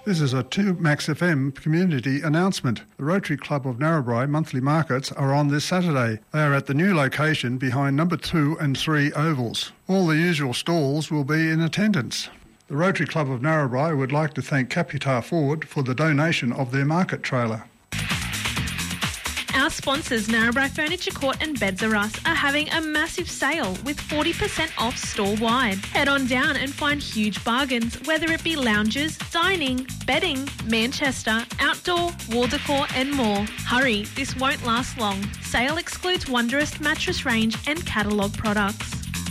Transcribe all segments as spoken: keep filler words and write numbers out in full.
This is a two Max F M community announcement. The Rotary Club of Narrabri monthly markets are on this Saturday. They are at the new location behind number two and three ovals. All the usual stalls will be in attendance. The Rotary Club of Narrabri would like to thank Capitar Ford for the donation of their market trailer. Our sponsors, Narrabri Furniture Court and Beds R Us, are having a massive sale with forty percent off store-wide. Head on down and find huge bargains, whether it be lounges, dining, bedding, Manchester, outdoor, wall decor and more. Hurry, this won't last long. Sale excludes Wondrous mattress range and catalogue products.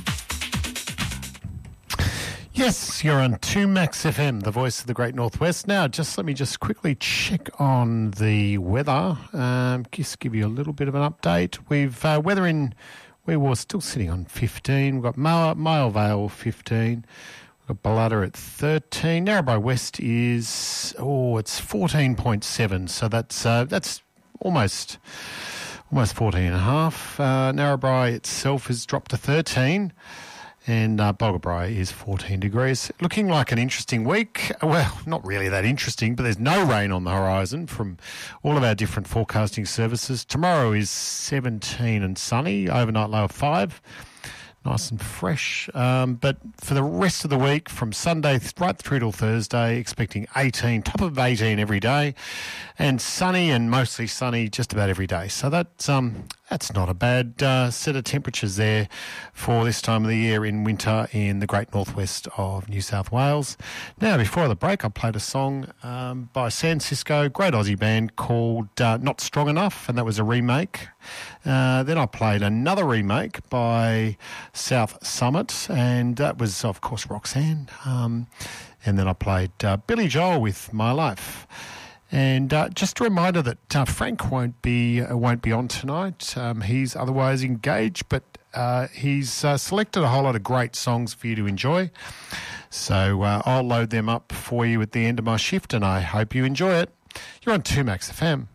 Yes, you're on two Max F M, the voice of the Great Northwest. Now, just let me just quickly check on the weather. Um, just give you a little bit of an update. We've uh, weather in, we were still sitting on fifteen. We've got Male, Male Vale fifteen. We've got Balladder at thirteen. Narrabri West is, oh, it's fourteen point seven. So that's uh, that's almost almost fourteen and a half. Uh, Narrabri itself has dropped to thirteen. And uh, Boggabri is fourteen degrees. Looking like an interesting week. Well, not really that interesting, but there's no rain on the horizon from all of our different forecasting services. Tomorrow is seventeen and sunny, overnight low of five. Nice and fresh. Um, but for the rest of the week, from Sunday right through till Thursday, expecting eighteen, top of eighteen every day, and sunny and mostly sunny just about every day. So that's um, that's not a bad uh, set of temperatures there for this time of the year in winter in the Great Northwest of New South Wales. Now, before the break, I played a song um, by San Cisco, great Aussie band called uh, Not Strong Enough, and that was a remake. Uh, then I played another remake by South Summit, and that was, of course, Roxanne. Um, and then I played uh, Billy Joel with My Life. And uh, just a reminder that uh, Frank won't be uh, won't be on tonight. Um, he's otherwise engaged, but uh, he's uh, selected a whole lot of great songs for you to enjoy. So uh, I'll load them up for you at the end of my shift, and I hope you enjoy it. You're on two Max F M.